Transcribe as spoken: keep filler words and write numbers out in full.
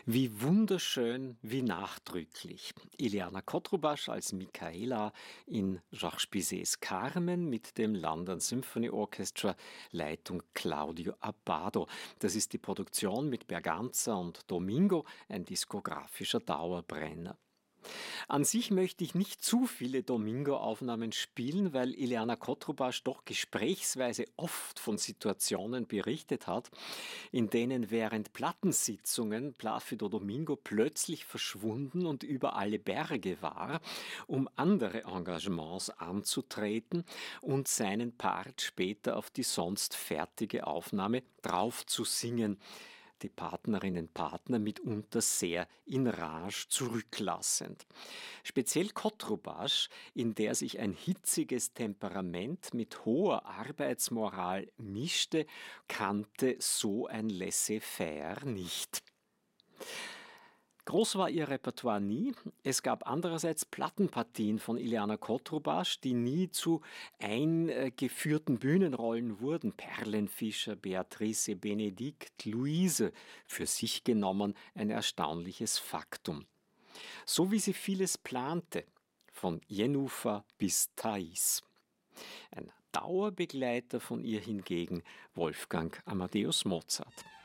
Wie wunderschön, wie nachdrücklich. Ileana Kotrubasch als Michaela in Georges Bizets Carmen mit dem London Symphony Orchestra, Leitung Claudio Abbado. Das ist die Produktion mit Berganza und Domingo, ein diskografischer Dauerbrenner. An sich möchte ich nicht zu viele Domingo-Aufnahmen spielen, weil Ileana Kotrubasch doch gesprächsweise oft von Situationen berichtet hat, in denen während Plattensitzungen Plácido Domingo plötzlich verschwunden und über alle Berge war, um andere Engagements anzutreten und seinen Part später auf die sonst fertige Aufnahme drauf zu singen. Die Partnerinnen und Partner mitunter sehr in Rage zurücklassend. Speziell Kotrubasch, in der sich ein hitziges Temperament mit hoher Arbeitsmoral mischte, kannte so ein Laissez-faire nicht. Groß war ihr Repertoire nie. Es gab andererseits Plattenpartien von Ileana Kotrubasch, die nie zu eingeführten Bühnenrollen wurden. Perlenfischer, Beatrice, Benedikt, Luise, für sich genommen ein erstaunliches Faktum. So wie sie vieles plante, von Jennifer bis Thais. Ein Dauerbegleiter von ihr hingegen Wolfgang Amadeus Mozart.